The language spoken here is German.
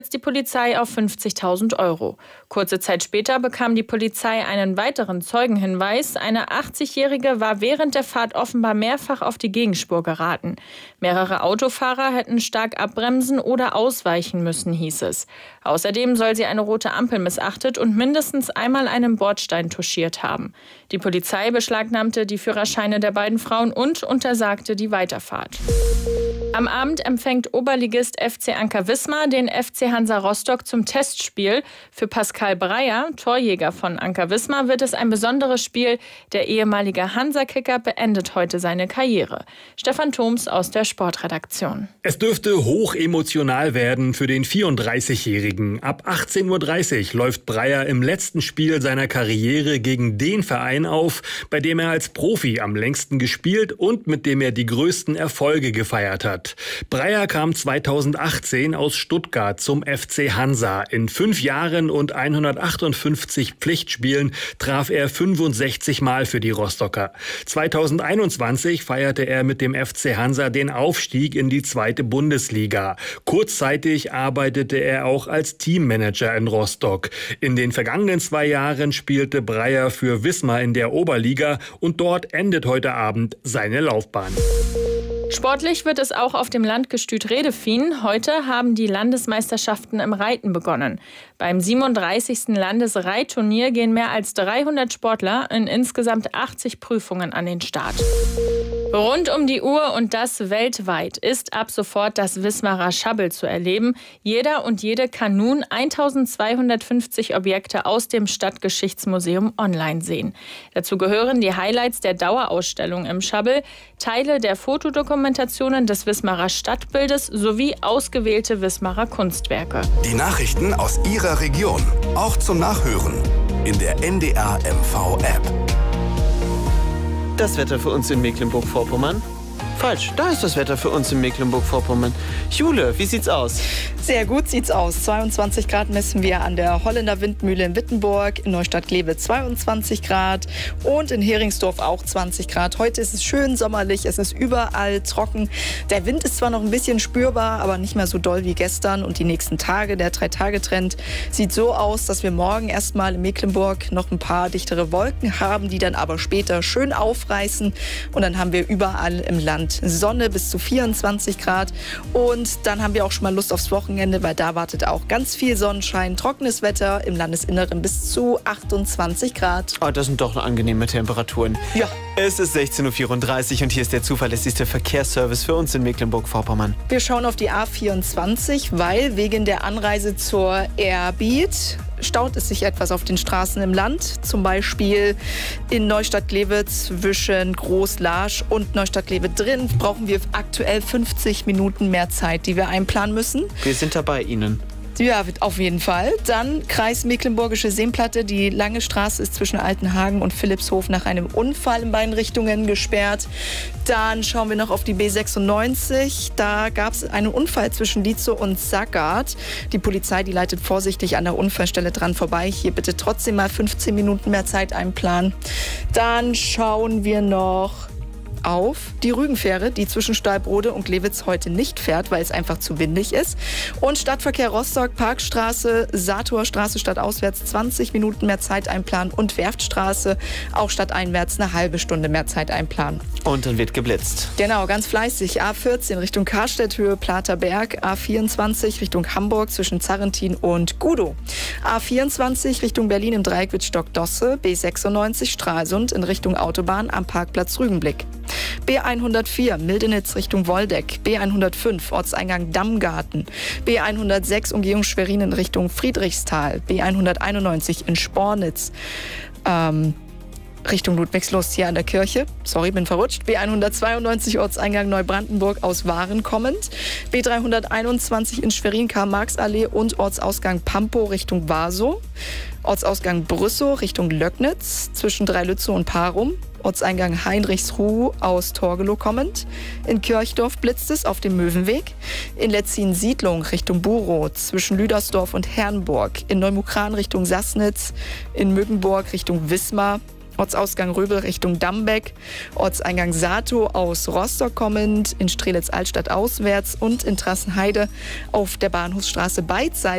die Polizei auf 50.000 €. Kurze Zeit später bekam die Polizei einen weiteren Zeugenhinweis. Eine 80-Jährige war während der Fahrt offenbar mehrfach auf die Gegenspur geraten. Mehrere Autofahrer hätten stark abbremsen oder ausweichen müssen, hieß es. Außerdem soll sie eine rote Ampel missachtet und mindestens einmal einen Bordstein touchiert haben. Die Polizei beschlagnahmte die Führerscheine der beiden Frauen und untersagte die Weiterfahrt. Am Abend empfängt Oberligist FC Anker Wismar den FC Hansa Rostock zum Testspiel. Für Pascal Breyer, Torjäger von Anker Wismar, wird es ein besonderes Spiel. Der ehemalige Hansa-Kicker beendet heute seine Karriere. Stefan Thoms aus der Sportredaktion. Es dürfte hoch emotional werden für den 34-Jährigen. Ab 18:30 Uhr läuft Breyer im letzten Spiel seiner Karriere gegen den Verein auf, bei dem er als Profi am längsten gespielt und mit dem er die größten Erfolge gefeiert hat. Breyer kam 2018 aus Stuttgart zum FC Hansa. In 5 Jahren und 158 Pflichtspielen traf er 65 Mal für die Rostocker. 2021 feierte er mit dem FC Hansa den Aufstieg in die 2. Bundesliga. Kurzzeitig arbeitete er auch als Teammanager in Rostock. In den vergangenen 2 Jahren spielte Breyer für Wismar in der Oberliga und dort endet heute Abend seine Laufbahn. Sportlich wird es auch auf dem Landgestüt Redefien. Heute haben die Landesmeisterschaften im Reiten begonnen. Beim 37. Landesreitturnier gehen mehr als 300 Sportler in insgesamt 80 Prüfungen an den Start. Rund um die Uhr und das weltweit ist ab sofort das Wismarer Schabbel zu erleben. Jeder und jede kann nun 1250 Objekte aus dem Stadtgeschichtsmuseum online sehen. Dazu gehören die Highlights der Dauerausstellung im Schabbel, Teile der Fotodokumentationen des Wismarer Stadtbildes sowie ausgewählte Wismarer Kunstwerke. Die Nachrichten aus Ihrer Region, auch zum Nachhören in der NDR MV App. Das Wetter für uns in Mecklenburg-Vorpommern? Falsch, da ist das Wetter für uns in Mecklenburg-Vorpommern. Jule, wie sieht's aus? Sehr gut sieht's aus. 22 Grad messen wir an der Holländer Windmühle in Wittenburg, in Neustadt-Glewe 22 Grad und in Heringsdorf auch 20 Grad. Heute ist es schön sommerlich, es ist überall trocken. Der Wind ist zwar noch ein bisschen spürbar, aber nicht mehr so doll wie gestern. Und die nächsten Tage, der 3-Tage-Trend, sieht so aus, dass wir morgen erstmal in Mecklenburg noch ein paar dichtere Wolken haben, die dann aber später schön aufreißen. Und dann haben wir überall im Land Sonne bis zu 24 Grad. Und dann haben wir auch schon mal Lust aufs Wochenende, weil da wartet auch ganz viel Sonnenschein, trockenes Wetter, im Landesinneren bis zu 28 Grad. Oh, das sind doch angenehme Temperaturen. Ja. Es ist 16:34 Uhr und hier ist der zuverlässigste Verkehrsservice für uns in Mecklenburg-Vorpommern. Wir schauen auf die A24, weil wegen der Anreise zur Airbeat staut es sich etwas auf den Straßen im Land. Zum Beispiel in Neustadt-Glewe zwischen Groß-Laasch und Neustadt-Glewe drin brauchen wir aktuell 50 Minuten mehr Zeit, die wir einplanen müssen. Wir sind da bei Ihnen. Ja, auf jeden Fall. Dann Kreis Mecklenburgische Seenplatte. Die lange Straße ist zwischen Altenhagen und Philippshof nach einem Unfall in beiden Richtungen gesperrt. Dann schauen wir noch auf die B96. Da gab es einen Unfall zwischen Lietzow und Sackart. Die Polizei, die leitet vorsichtig an der Unfallstelle dran vorbei. Hier bitte trotzdem mal 15 Minuten mehr Zeit einplanen. Dann schauen wir noch auf die Rügenfähre, die zwischen Stahlbrode und Glewitz heute nicht fährt, weil es einfach zu windig ist. Und Stadtverkehr Rostock, Parkstraße, Satorstraße stadtauswärts 20 Minuten mehr Zeit einplanen und Werftstraße auch stadteinwärts eine halbe Stunde mehr Zeit einplanen. Und dann wird geblitzt. Genau, ganz fleißig. A14 Richtung Karstedt, Höhe Platerberg. A24 Richtung Hamburg zwischen Zarrentin und Gudow. A24 Richtung Berlin im Dreieck Wittstock-Dosse. B96 Stralsund in Richtung Autobahn am Parkplatz Rügenblick. B104 Mildenitz Richtung Woldeck, B105 Ortseingang Dammgarten, B106 Umgehung Schwerin in Richtung Friedrichsthal, B191 in Spornitz, Richtung Ludwigslust hier an der Kirche. Sorry, bin verrutscht. B192 Ortseingang Neubrandenburg aus Waren kommend. B321 in Schwerin Karl-Marx-Allee und Ortsausgang Pampo Richtung Warsow. Ortsausgang Brüssow Richtung Löcknitz zwischen Dreilützow und Parum. Ortseingang Heinrichsruh aus Torgelow kommend. In Kirchdorf blitzt es auf dem Möwenweg. In Letzin-Siedlung Richtung Burow zwischen Lüdersdorf und Herrenburg. In Neumukran Richtung Sassnitz. In Müggenburg Richtung Wismar. Ortsausgang Röbel Richtung Dambeck, Ortseingang Satow aus Rostock kommend, in Strelitz-Altstadt auswärts und in Trassenheide auf der Bahnhofsstraße beidseits